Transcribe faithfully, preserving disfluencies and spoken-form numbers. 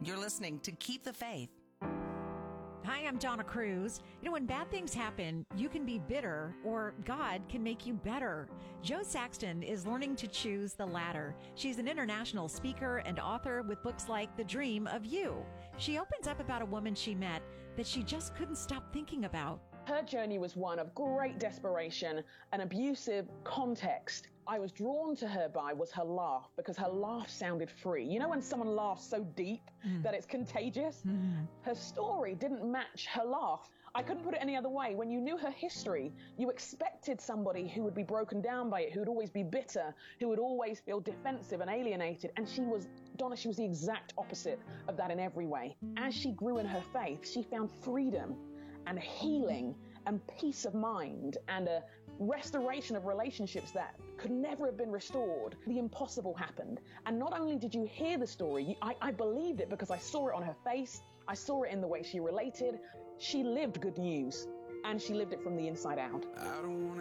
You're listening to Keep the Faith. Hi, I'm Donna Cruz. You know, when bad things happen, you can be bitter or God can make you better. Jo Saxton is learning to choose the latter. She's an international speaker and author with books like The Dream of You. She opens up about a woman she met that she just couldn't stop thinking about. Her journey was one of great desperation and abusive context. I was drawn to her by was her laugh, because her laugh sounded free. You know when someone laughs so deep mm. that it's contagious? Mm. Her story didn't match her laugh. I couldn't put it any other way. When you knew her history, you expected somebody who would be broken down by it, who would always be bitter, who would always feel defensive and alienated. And she was, Donna, she was the exact opposite of that in every way. As she grew in her faith, she found freedom and healing and peace of mind and a restoration of relationships that could never have been restored. The impossible happened. And not only did you hear the story, I, I believed it because I saw it on her face. I saw it in the way she related. She lived good news, and she lived it from the inside out. I don't want